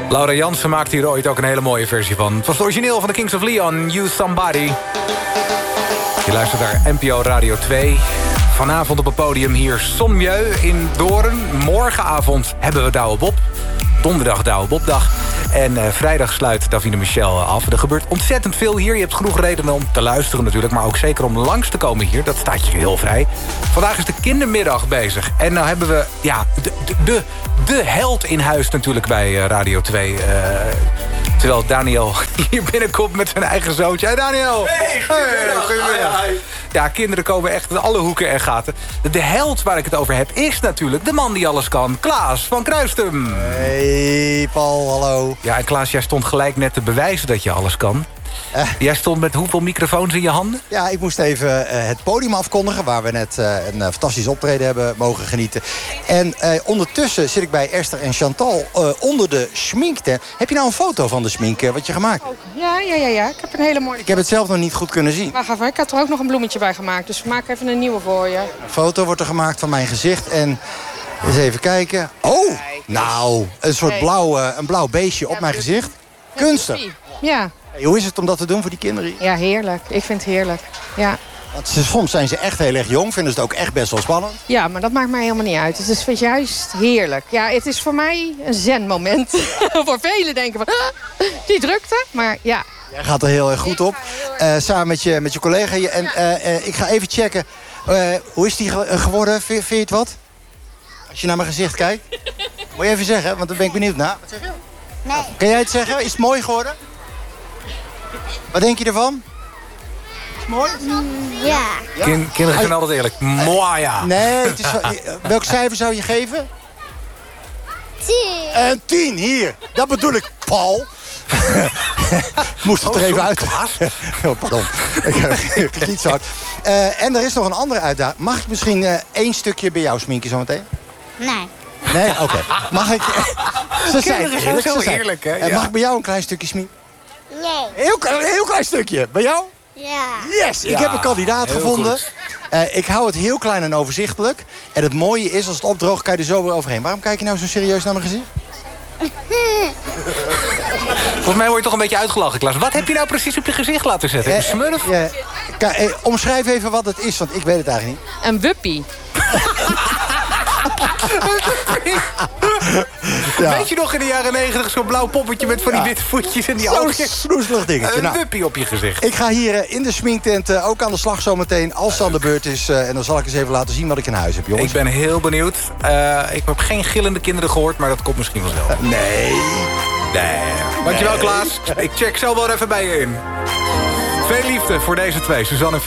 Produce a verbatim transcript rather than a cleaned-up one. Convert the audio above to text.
Laura Jansen maakte hier ooit ook een hele mooie versie van. Het was het origineel van de Kings of Leon, You Somebody. Je luistert naar N P O Radio twee. Vanavond op het podium hier Sonmieu in Doorn. Morgenavond hebben we Douwe Bob. Donderdag Douwe Bobdag. En uh, vrijdag sluit Davina Michel af. Er gebeurt ontzettend veel hier. Je hebt genoeg redenen om te luisteren natuurlijk. Maar ook zeker om langs te komen hier. Dat staat je heel vrij. Vandaag is de kindermiddag bezig. En nou hebben we ja, de, de, de, de held in huis natuurlijk bij uh, Radio twee. Uh, terwijl Daniel hier binnenkomt met zijn eigen zoontje. Hey Daniel! Hey, goedemiddag. Goedemiddag. Hi, hi. Ja, kinderen komen echt in alle hoeken en gaten. De held waar ik het over heb is natuurlijk de man die alles kan. Klaas van Kruistum. Hey Paul, hallo. Ja, en Klaas, jij stond gelijk net te bewijzen dat je alles kan. Uh, jij stond met hoeveel microfoons in je handen? Ja, ik moest even uh, het podium afkondigen... waar we net uh, een uh, fantastisch optreden hebben mogen genieten. En uh, ondertussen zit ik bij Esther en Chantal uh, onder de schminktent. Heb je nou een foto van de schmink uh, wat je gemaakt hebt? Ja, ja, ja, ja. Ik heb een hele mooie... Ik heb het zelf nog niet goed kunnen zien. Wacht even, ik had er ook nog een bloemetje bij gemaakt. Dus we maken even een nieuwe voor je. Een foto wordt er gemaakt van mijn gezicht en... eens even kijken. Oh, nou, een soort blauw, uh, een blauw beestje op mijn gezicht. Kunstig. Ja. Hey, hoe is het om dat te doen voor die kinderen? Ja, heerlijk. Ik vind het heerlijk. Ja. Want ze, soms zijn ze echt heel erg jong, vinden ze het ook echt best wel spannend. Ja, maar dat maakt mij helemaal niet uit. Het is juist heerlijk. Ja, het is voor mij een zen-moment. Voor velen denken van, ah, die drukte. Maar ja. Jij gaat er heel erg goed op. Uh, samen met je, met je collega. En uh, uh, ik ga even checken. Uh, hoe is die ge geworden? Vind, vind je het wat? Als je naar mijn gezicht kijkt. Moet je even zeggen, want dan ben ik benieuwd naar. Wat zeg je? Nee. Kan jij het zeggen? Is het mooi geworden? Wat denk je ervan? Is het mooi? Mm, ja. ja. Kind, kinderen zijn altijd eerlijk. Mooi ja. Nee, het is, welk cijfer zou je geven? Tien. Een tien, hier. Dat bedoel ik, Paul. Moest het er even uit. Oh, pardon. Ik is niet zo hard. Uh, en er is nog een andere uitdaging. Mag ik misschien uh, één stukje bij jou sminken zometeen? Nee. Nee? Oké. Okay. Mag ik... Ze zijn eerlijk. Zo eerlijk, hè? Ja. Uh, mag ik bij jou een klein stukje sminken? Nee. Heel, een heel klein stukje. Bij jou? Ja. Yes! Ik ja, heb een kandidaat gevonden. Uh, ik hou het heel klein en overzichtelijk. En het mooie is, als het opdroogt, kan je er zo weer overheen. Waarom kijk je nou zo serieus naar mijn gezicht? Volgens mij word je toch een beetje uitgelachen, Klaas. Wat heb je nou precies op je gezicht laten zetten? Een smurf? Uh, uh, uh, omschrijf even wat het is, want ik weet het eigenlijk niet. Een wuppie. Ja. Weet je nog in de jaren negentig zo'n blauw poppetje met van die ja. witte voetjes en die ogen? Zo'n snoezelig dingetje. Een nou, wuppie op je gezicht. Ik ga hier uh, in de sminktent uh, ook aan de slag zometeen als het aan de beurt is. Uh, en dan zal ik eens even laten zien wat ik in huis heb, jongens. Ik ben heel benieuwd. Uh, ik heb geen gillende kinderen gehoord, maar dat komt misschien vanzelf. Uh, nee. Nee. Dankjewel, Klaas. Ik check zo wel even bij je in. Veel liefde voor deze twee, Suzanne en